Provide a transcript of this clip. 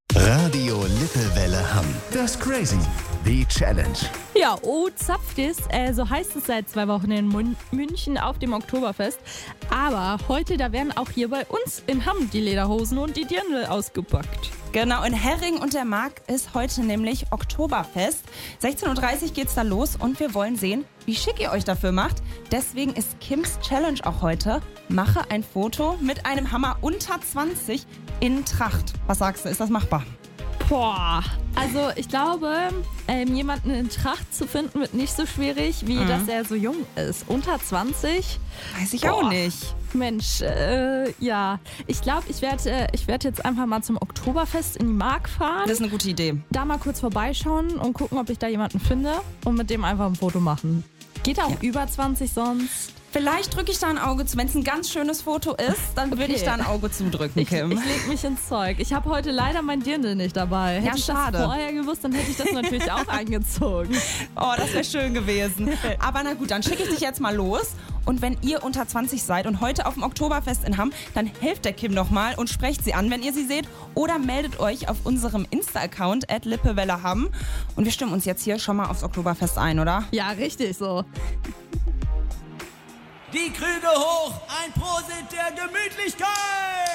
Radio Lippewelle Hamm. Das Crazy. Die Challenge. Ja, zapft so heißt es seit 2 Wochen in München auf dem Oktoberfest. Aber heute, da werden auch hier bei uns in Hamm die Lederhosen und die Dirndl ausgepackt. Genau, in Herring und der Mark ist heute nämlich Oktoberfest. 16:30 Uhr geht's da los und wir wollen sehen, wie schick ihr euch dafür macht. Deswegen ist Kims Challenge auch heute: Mache ein Foto mit einem Hammer unter 20 in Tracht. Was sagst du, ist das machbar? Boah, also ich glaube, jemanden in Tracht zu finden wird nicht so schwierig, wie dass er so jung ist. Unter 20? Weiß ich auch nicht. Mensch, ja. Ich glaube, ich werd jetzt einfach mal zum Oktoberfest in die Mark fahren. Das ist eine gute Idee. Da mal kurz vorbeischauen und gucken, ob ich da jemanden finde und mit dem einfach ein Foto machen. Geht auch über 20 sonst? Vielleicht drücke ich da ein Auge zu. Wenn es ein ganz schönes Foto ist, dann würde ich da ein Auge zudrücken, Kim. Ich leg mich ins Zeug. Ich habe heute leider mein Dirndl nicht dabei. Hätte ich das vorher gewusst, dann hätte ich das natürlich auch angezogen. Oh, das wäre schön gewesen. Aber na gut, dann schicke ich dich jetzt mal los. Und wenn ihr unter 20 seid und heute auf dem Oktoberfest in Hamm, dann helft der Kim noch mal und sprecht sie an, wenn ihr sie seht. Oder meldet euch auf unserem Insta-Account @lippewellehamm. Und wir stimmen uns jetzt hier schon mal aufs Oktoberfest ein, oder? Ja, richtig so. Die Krüge hoch, ein Prosit der Gemütlichkeit!